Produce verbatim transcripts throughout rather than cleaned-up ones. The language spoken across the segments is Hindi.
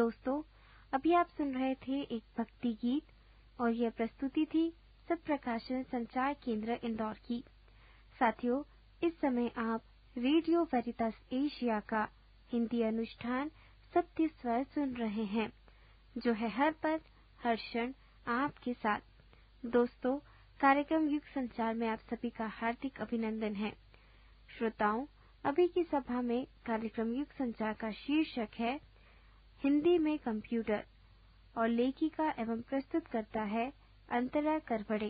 दोस्तों, अभी आप सुन रहे थे एक भक्ति गीत और यह प्रस्तुति थी सब प्रकाशन संचार केंद्र इंदौर की। साथियों, इस समय आप रेडियो वेरितास एशिया का हिंदी अनुष्ठान सत्य स्वर सुन रहे हैं, जो है हर पल हर क्षण आपके साथ। दोस्तों, कार्यक्रम युग संचार में आप सभी का हार्दिक अभिनंदन है। श्रोताओं, अभी की सभा में कार्यक्रम युग संचार का शीर्षक है हिंदी में कंप्यूटर और लेखिका एवं प्रस्तुत करता है अंतरा करबड़े।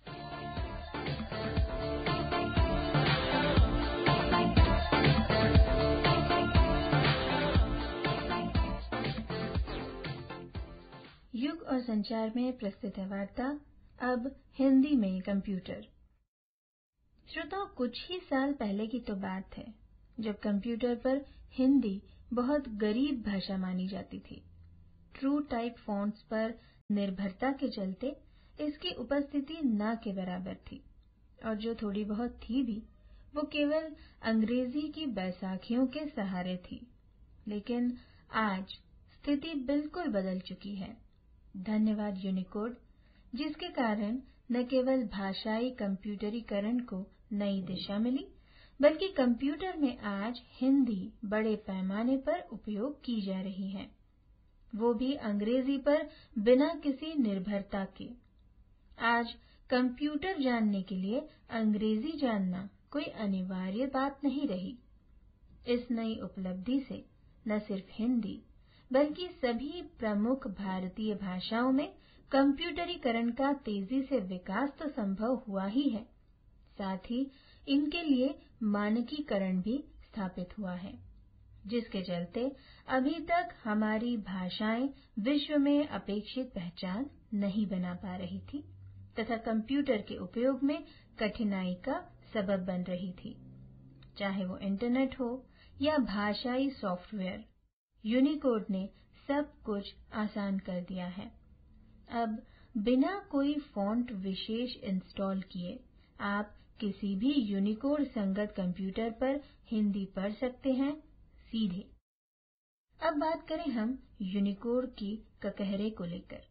युग और संचार में प्रस्तुत है वार्ता अब हिंदी में कंप्यूटर। श्रोताओं, कुछ ही साल पहले की तो बात है जब कंप्यूटर पर हिंदी बहुत गरीब भाषा मानी जाती थी। ट्रू टाइप फॉन्ट्स पर निर्भरता के चलते इसकी उपस्थिति न के बराबर थी, और जो थोड़ी बहुत थी भी वो केवल अंग्रेजी की बैसाखियों के सहारे थी। लेकिन आज स्थिति बिल्कुल बदल चुकी है। धन्यवाद यूनिकोड, जिसके कारण न केवल भाषाई कंप्यूटरीकरण को नई दिशा मिली, बल्कि कंप्यूटर में आज हिंदी बड़े पैमाने पर उपयोग की जा रही है, वो भी अंग्रेजी पर बिना किसी निर्भरता के। आज कंप्यूटर जानने के लिए अंग्रेजी जानना कोई अनिवार्य बात नहीं रही। इस नई उपलब्धि से न सिर्फ हिंदी बल्कि सभी प्रमुख भारतीय भाषाओं में कंप्यूटरीकरण का तेजी से विकास तो संभव हुआ ही है, साथ ही इनके लिए मानकीकरण भी स्थापित हुआ है, जिसके चलते अभी तक हमारी भाषाएं विश्व में अपेक्षित पहचान नहीं बना पा रही थी तथा कंप्यूटर के उपयोग में कठिनाई का सबब बन रही थी, चाहे वो इंटरनेट हो या भाषाई सॉफ्टवेयर। यूनिकोड ने सब कुछ आसान कर दिया है। अब बिना कोई फॉन्ट विशेष इंस्टॉल किए आप किसी भी यूनिकोड संगत कंप्यूटर पर हिंदी पढ़ सकते हैं सीधे। अब बात करें हम यूनिकोड की ककहरे को लेकर।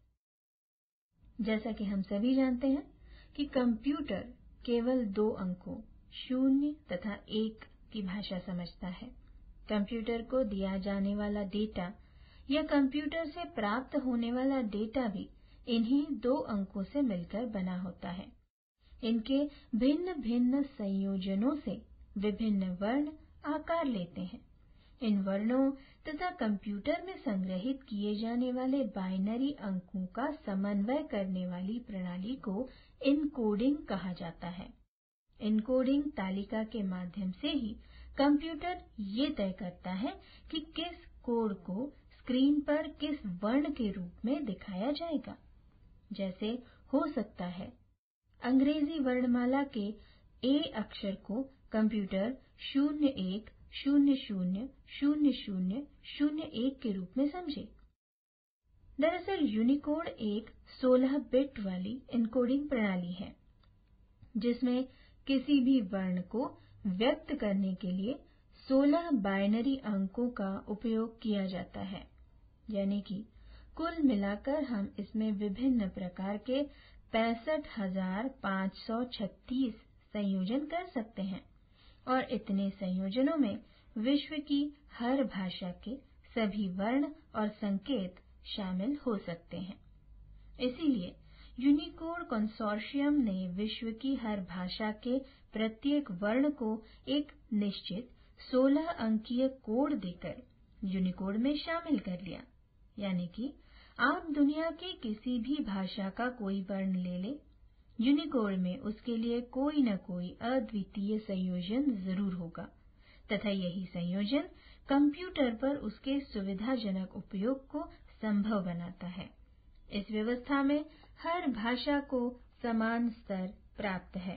जैसा कि हम सभी जानते हैं कि कंप्यूटर केवल दो अंकों शून्य तथा एक की भाषा समझता है। कंप्यूटर को दिया जाने वाला डेटा या कंप्यूटर से प्राप्त होने वाला डेटा भी इन्हीं दो अंकों से मिलकर बना होता है। इनके भिन्न भिन्न संयोजनों से विभिन्न वर्ण आकार लेते हैं। इन वर्णों तथा कंप्यूटर में संग्रहित किए जाने वाले बाइनरी अंकों का समन्वय करने वाली प्रणाली को इनकोडिंग कहा जाता है। इनकोडिंग तालिका के माध्यम से ही कंप्यूटर ये तय करता है कि किस कोड को स्क्रीन पर किस वर्ण के रूप में दिखाया जाएगा। जैसे हो सकता है अंग्रेजी वर्णमाला के ए अक्षर को कंप्यूटर शून्य एक शून्य शून्य शून्य शून्य शून्य एक के रूप में समझे। दरअसल यूनिकोड एक सोलह बिट वाली इनकोडिंग प्रणाली है, जिसमें किसी भी वर्ण को व्यक्त करने के लिए सोलह बाइनरी अंकों का उपयोग किया जाता है। यानी कि कुल मिलाकर हम इसमें विभिन्न प्रकार के पैंसठ हजार पाँच सौ छत्तीस संयोजन कर सकते हैं, और इतने संयोजनों में विश्व की हर भाषा के सभी वर्ण और संकेत शामिल हो सकते हैं। इसीलिए यूनिकोड कंसोर्शियम ने विश्व की हर भाषा के प्रत्येक वर्ण को एक निश्चित सोलह अंकीय कोड देकर यूनिकोड में शामिल कर लिया। यानी कि आप दुनिया की किसी भी भाषा का कोई वर्ण ले लें, यूनिकोड में उसके लिए कोई न कोई अद्वितीय संयोजन जरूर होगा तथा यही संयोजन कंप्यूटर पर उसके सुविधाजनक उपयोग को संभव बनाता है। इस व्यवस्था में हर भाषा को समान स्तर प्राप्त है।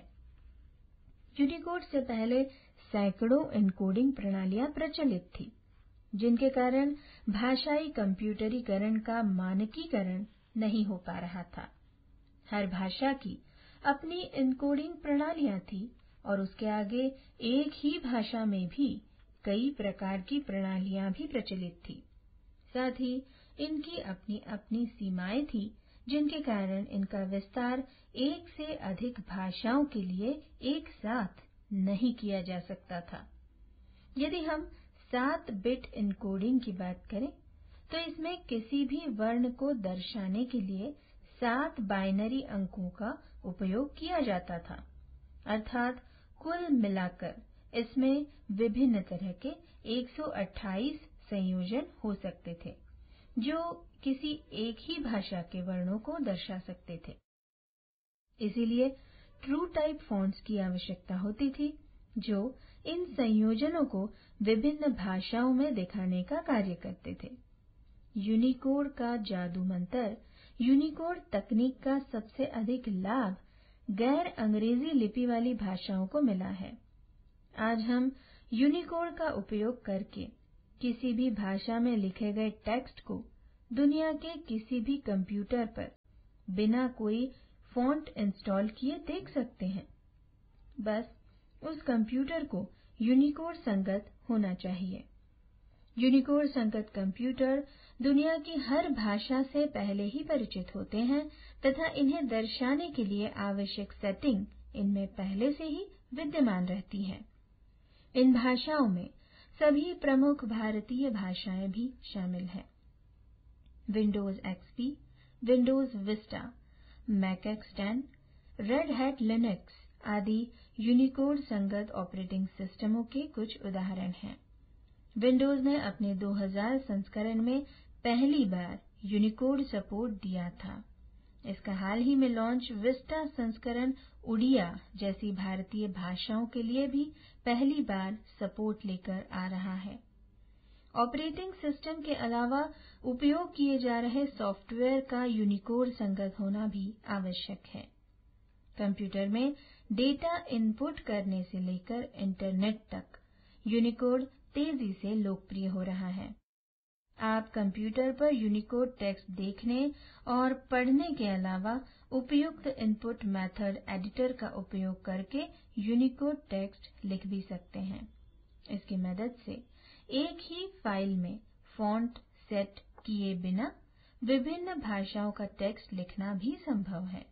यूनिकोड से पहले सैकड़ों एन्कोडिंग प्रणालियां प्रचलित थी, जिनके कारण भाषाई कंप्यूटरीकरण का मानकीकरण नहीं हो पा रहा था। हर भाषा की अपनी एन्कोडिंग प्रणालियां थी और उसके आगे एक ही भाषा में भी कई प्रकार की प्रणालियां भी प्रचलित थी। साथ ही इनकी अपनी अपनी सीमाएं थी, जिनके कारण इनका विस्तार एक से अधिक भाषाओं के लिए एक साथ नहीं किया जा सकता था। यदि हम सात बिट इनकोडिंग की बात करें, तो इसमें किसी भी वर्ण को दर्शाने के लिए सात बाइनरी अंकों का उपयोग किया जाता था, अर्थात कुल मिलाकर इसमें विभिन्न तरह के एक सौ अट्ठाईस संयोजन हो सकते थे, जो किसी एक ही भाषा के वर्णों को दर्शा सकते थे। इसीलिए ट्रू टाइप फॉन्ट्स की आवश्यकता होती थी, जो इन संयोजनों को विभिन्न भाषाओं में दिखाने का कार्य करते थे। यूनिकोड का जादू मंत्र, यूनिकोड तकनीक का सबसे अधिक लाभ गैर अंग्रेजी लिपि वाली भाषाओं को मिला है। आज हम यूनिकोड का उपयोग करके किसी भी भाषा में लिखे गए टेक्स्ट को दुनिया के किसी भी कंप्यूटर पर बिना कोई फॉन्ट इंस्टॉल किए देख सकते हैं। बस उस कंप्यूटर को यूनिकोड संगत होना चाहिए। यूनिकोड संगत कंप्यूटर दुनिया की हर भाषा से पहले ही परिचित होते हैं तथा इन्हें दर्शाने के लिए आवश्यक सेटिंग इनमें पहले से ही विद्यमान रहती है। इन भाषाओं में सभी प्रमुख भारतीय भाषाएं भी शामिल हैं। Windows XP, Windows Vista, Mac x ten, red hat Linux आदि यूनिकोड संगत ऑपरेटिंग सिस्टमों के कुछ उदाहरण हैं। विंडोज ने अपने दो हज़ार संस्करण में पहली बार यूनिकोड सपोर्ट दिया था। इसका हाल ही में लॉन्च विस्टा संस्करण उड़िया जैसी भारतीय भाषाओं के लिए भी पहली बार सपोर्ट लेकर आ रहा है। ऑपरेटिंग सिस्टम के अलावा उपयोग किए जा रहे सॉफ्टवेयर का यूनिकोड संगत होना भी आवश्यक है। कंप्यूटर में डेटा इनपुट करने से लेकर इंटरनेट तक यूनिकोड तेजी से लोकप्रिय हो रहा है। आप कंप्यूटर पर यूनिकोड टेक्स्ट देखने और पढ़ने के अलावा उपयुक्त इनपुट मेथड एडिटर का उपयोग करके यूनिकोड टेक्स्ट लिख भी सकते हैं। इसकी मदद से एक ही फाइल में फॉन्ट सेट किए बिना विभिन्न भाषाओं का टेक्स्ट लिखना भी संभव है।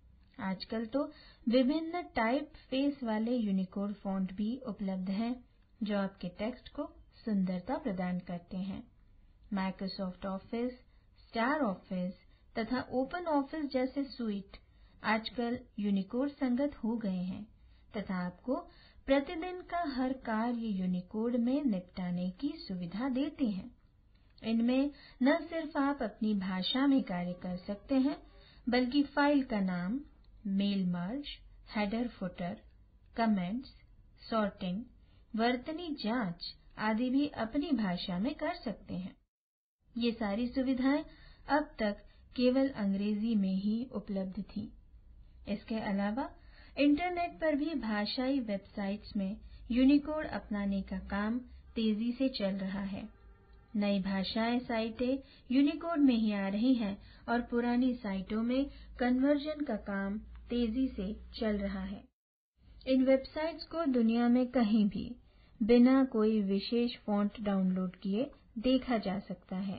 आजकल तो विभिन्न टाइप फेस वाले यूनिकोड फॉन्ट भी उपलब्ध हैं, जो आपके टेक्स्ट को सुंदरता प्रदान करते हैं। माइक्रोसॉफ्ट ऑफिस, स्टार ऑफिस तथा ओपन ऑफिस जैसे सूट आजकल यूनिकोड संगत हो गए हैं तथा आपको प्रतिदिन का हर कार्य यूनिकोड में निपटाने की सुविधा देते हैं। इनमें न सिर्फ आप अपनी भाषा में कार्य कर सकते हैं, बल्कि फाइल का नाम, mail merge, header footer, comments, sorting, वर्तनी जांच आदि भी अपनी भाषा में कर सकते हैं। ये सारी सुविधाएं अब तक केवल अंग्रेजी में ही उपलब्ध थी। इसके अलावा इंटरनेट पर भी भाषाई वेबसाइट्स में यूनिकोड अपनाने का काम तेजी से चल रहा है। नई भाषाएं साइटें यूनिकोड में ही आ रही हैं और पुरानी साइटों में कन्वर्जन का काम तेजी से चल रहा है। इन वेबसाइट्स को दुनिया में कहीं भी बिना कोई विशेष फॉन्ट डाउनलोड किए देखा जा सकता है।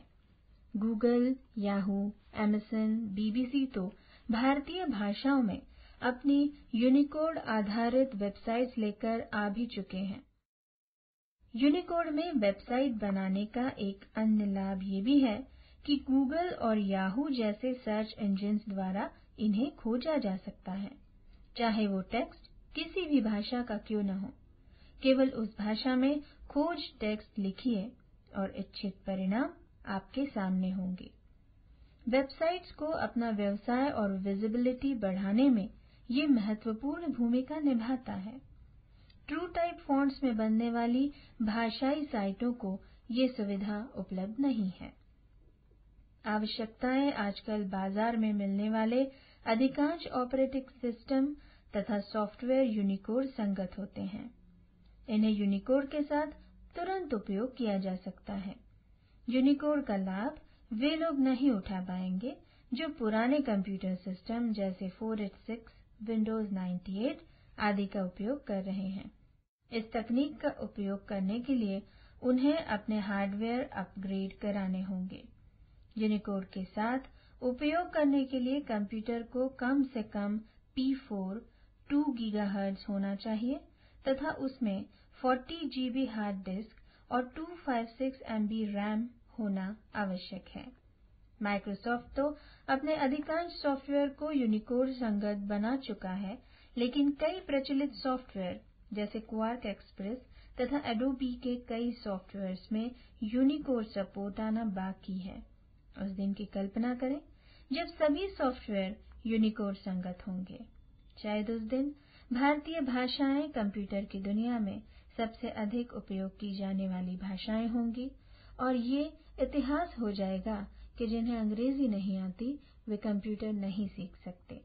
गूगल, याहू, अमेज़न, बीबीसी तो भारतीय भाषाओं में अपनी यूनिकोड आधारित वेबसाइट्स लेकर आ भी चुके हैं। यूनिकोड में वेबसाइट बनाने का एक अन्य लाभ ये भी है कि गूगल और याहू जैसे सर्च इंजिन्स द्वारा इन्हें खोजा जा सकता है, चाहे वो टेक्स्ट किसी भी भाषा का क्यों न हो। केवल उस भाषा में खोज टेक्स्ट लिखिए और इच्छित परिणाम आपके सामने होंगे। वेबसाइट्स को अपना व्यवसाय और विजिबिलिटी बढ़ाने में ये महत्वपूर्ण भूमिका निभाता है। ट्रू टाइप फॉन्ट्स में बनने वाली भाषाई साइटों को ये सुविधा उपलब्ध नहीं है। आवश्यकताएं आजकल बाजार में मिलने वाले अधिकांश ऑपरेटिंग सिस्टम तथा सॉफ्टवेयर यूनिकोड संगत होते हैं। इन्हें यूनिकोड के साथ तुरंत उपयोग किया जा सकता है। यूनिकोड का लाभ वे लोग नहीं उठा पाएंगे जो पुराने कंप्यूटर सिस्टम जैसे four eight six, Windows ninety eight आदि का उपयोग कर रहे हैं। इस तकनीक का उपयोग करने के लिए उन्हें अपने हार्डवेयर अपग्रेड कराने होंगे। यूनिकोड के साथ उपयोग करने के लिए कंप्यूटर को कम से कम पी फोर टू गीगाहर्ट्ज होना चाहिए तथा उसमें चालीस जीबी हार्ड डिस्क और दो सौ छप्पन एमबी रैम होना आवश्यक है। माइक्रोसॉफ्ट तो अपने अधिकांश सॉफ्टवेयर को यूनिकोड संगत बना चुका है, लेकिन कई प्रचलित सॉफ्टवेयर जैसे क्वार्क एक्सप्रेस तथा एडोबी के कई सॉफ्टवेयर्स में यूनिकोड सपोर्ट आना बाकी है। उस दिन की कल्पना करें जब सभी सॉफ्टवेयर यूनिकोड संगत होंगे। शायद उस दिन भारतीय भाषाएं कंप्यूटर की दुनिया में सबसे अधिक उपयोग की जाने वाली भाषाएं होंगी और ये इतिहास हो जाएगा कि जिन्हें अंग्रेजी नहीं आती वे कंप्यूटर नहीं सीख सकते।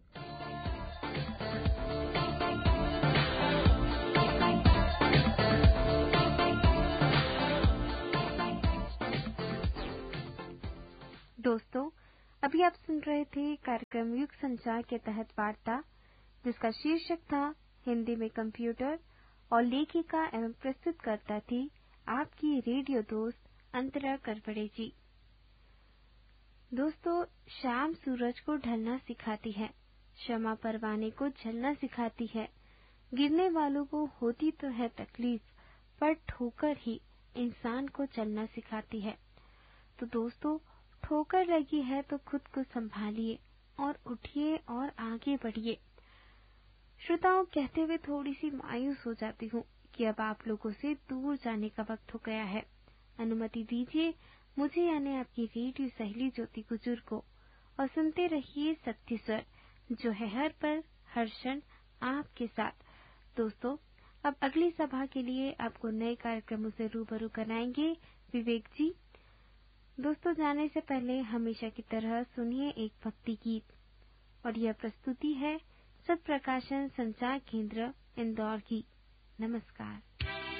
दोस्तों, अभी आप सुन रहे थे कार्यक्रम युग संचार के तहत वार्ता, जिसका शीर्षक था हिंदी में कंप्यूटर, और लेखिका एवं प्रस्तुतकर्ता थी आपकी रेडियो दोस्त अंतरा करवड़े जी। दोस्तों, शाम सूरज को ढलना सिखाती है, शमा परवाने को जलना सिखाती है, गिरने वालों को होती तो है तकलीफ, पर ठोकर ही इंसान को चलना सिखाती है। तो दोस्तों, ठोकर लगी है तो खुद को संभालिए और उठिए और आगे बढ़िए। श्रोताओं, कहते हुए थोड़ी सी मायूस हो जाती हूँ कि अब आप लोगों से दूर जाने का वक्त हो गया है। अनुमति दीजिए मुझे यानी आपकी रेडियो सहेली ज्योति गुजर को, और सुनते रहिए सत्य स्वर, जो है हर पल हर क्षण आपके साथ। दोस्तों, अब अगली सभा के लिए आपको नए कार्यक्रमों से रूबरू कराएंगे विवेक जी। दोस्तों, जाने से पहले हमेशा की तरह सुनिए एक भक्ति गीत, और यह प्रस्तुति है सत्प्रकाशन संचार केंद्र इंदौर की। नमस्कार।